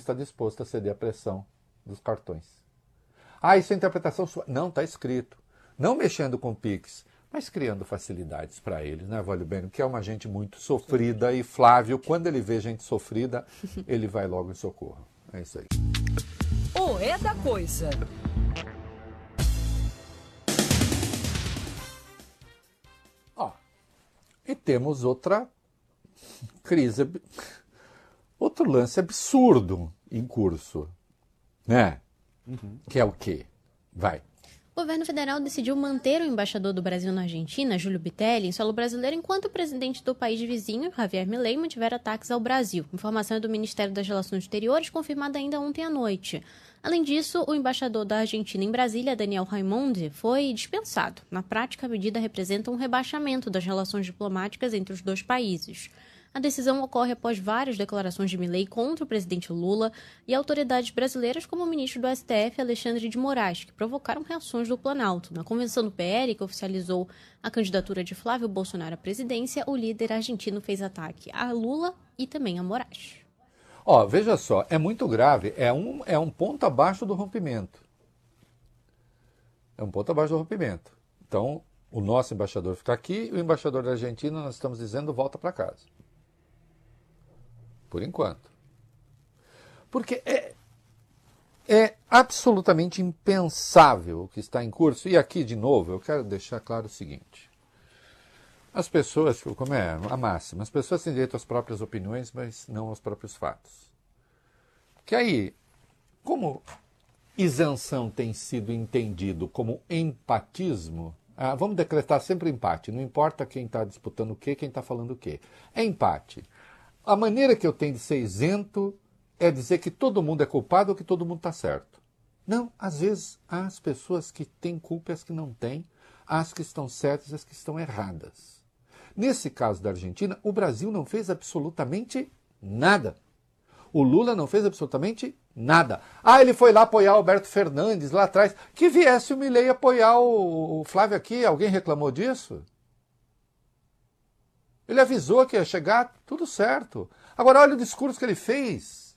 está disposto a ceder à pressão dos cartões. Ah, isso é interpretação sua. Não, está escrito. Não mexendo com o Pix, mas criando facilidades para eles, né, Valio Bene? Que é uma gente muito sofrida e Flávio, quando ele vê gente sofrida, ele vai logo em socorro. É isso aí. O É da Coisa. Ó, e temos outra crise, outro lance absurdo em curso, né? Que é o quê? Vai. O governo federal decidiu manter o embaixador do Brasil na Argentina, Júlio Bitelli, em solo brasileiro, enquanto o presidente do país vizinho, Javier Milei, mantiver ataques ao Brasil. Informação é do Ministério das Relações Exteriores, confirmada ainda ontem à noite. Além disso, o embaixador da Argentina em Brasília, Daniel Raimondi, foi dispensado. Na prática, a medida representa um rebaixamento das relações diplomáticas entre os dois países. A decisão ocorre após várias declarações de Milei contra o presidente Lula e autoridades brasileiras como o ministro do STF, Alexandre de Moraes, que provocaram reações do Planalto. Na convenção do PL, que oficializou a candidatura de Flávio Bolsonaro à presidência, o líder argentino fez ataque a Lula e também a Moraes. Ó, veja só, é muito grave, é um ponto abaixo do rompimento. É um ponto abaixo do rompimento. Então, o nosso embaixador fica aqui, o embaixador da Argentina, nós estamos dizendo, volta para casa. Por enquanto. Porque é absolutamente impensável o que está em curso. E aqui, de novo, eu quero deixar claro o seguinte. As pessoas, como é a máxima, as pessoas têm direito às próprias opiniões, mas não aos próprios fatos. Que aí, como isenção tem sido entendido como empatismo, vamos decretar sempre empate, não importa quem está disputando o quê, quem está falando o quê. É empate. A maneira que eu tenho de ser isento é dizer que todo mundo é culpado ou que todo mundo está certo. Não, às vezes há as pessoas que têm culpa e as que não têm, as que estão certas e as que estão erradas. Nesse caso da Argentina, o Brasil não fez absolutamente nada. O Lula não fez absolutamente nada. Ele foi lá apoiar o Alberto Fernandes lá atrás. Que viesse o Milei apoiar o Flávio aqui. Alguém reclamou disso? Ele avisou que ia chegar, tudo certo. Agora, olha o discurso que ele fez.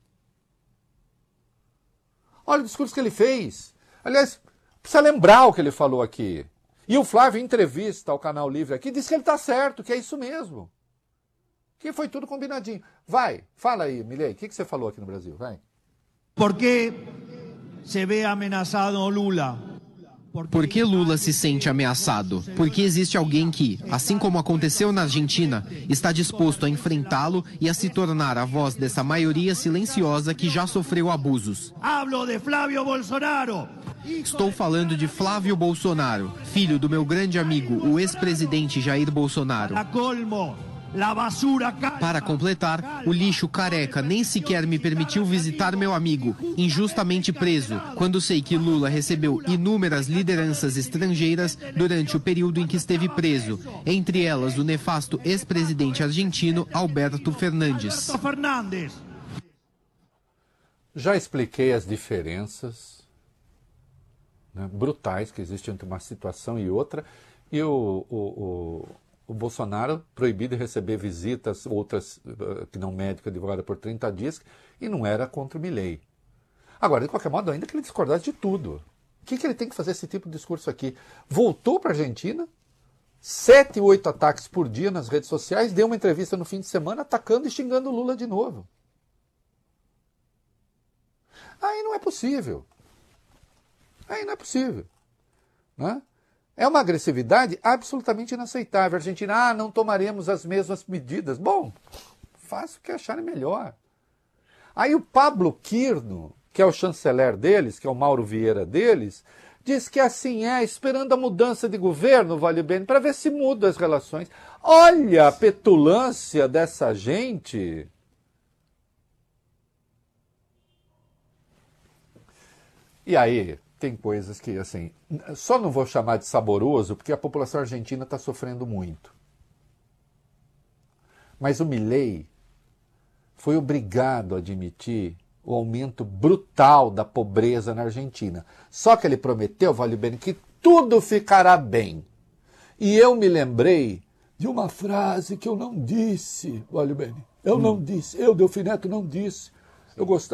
Olha o discurso que ele fez. Aliás, precisa lembrar o que ele falou aqui. E o Flávio, em entrevista ao Canal Livre aqui, disse que ele está certo, que é isso mesmo. Que foi tudo combinadinho. Vai, fala aí, Milei, o que você falou aqui no Brasil? Vai. ¿Por qué se ve amenazado Lula? Por que Lula se sente ameaçado? Porque existe alguém que, assim como aconteceu na Argentina, está disposto a enfrentá-lo e a se tornar a voz dessa maioria silenciosa que já sofreu abusos. Hablo de Flávio Bolsonaro. Estou falando de Flávio Bolsonaro, filho do meu grande amigo, o ex-presidente Jair Bolsonaro. Para completar, o lixo careca nem sequer me permitiu visitar meu amigo, injustamente preso, quando sei que Lula recebeu inúmeras lideranças estrangeiras durante o período em que esteve preso, entre elas o nefasto ex-presidente argentino Alberto Fernandes. Já expliquei as diferenças, né, brutais que existem entre uma situação e outra, e o Bolsonaro proibido de receber visitas, outras que não médico, advogada por 30 dias, e não era contra o Milei. Agora, de qualquer modo, ainda que ele discordasse de tudo, o que ele tem que fazer esse tipo de discurso aqui? Voltou para a Argentina, 7, 8 ataques por dia nas redes sociais, deu uma entrevista no fim de semana atacando e xingando o Lula de novo. Aí não é possível. Aí não é possível. Né? É uma agressividade absolutamente inaceitável. A Argentina, não tomaremos as mesmas medidas. Bom, faça o que acharem melhor. Aí o Pablo Quirno, que é o chanceler deles, que é o Mauro Vieira deles, diz que assim esperando a mudança de governo, Valio Bene, para ver se muda as relações. Olha a petulância dessa gente. E aí, tem coisas que, assim, só não vou chamar de saboroso, porque a população argentina está sofrendo muito. Mas o Milei foi obrigado a admitir o aumento brutal da pobreza na Argentina. Só que ele prometeu, Valio Bene, que tudo ficará bem. E eu me lembrei de uma frase que eu não disse, Valio Bene. Eu não disse, eu, Delfim Neto, não disse. Eu gostava.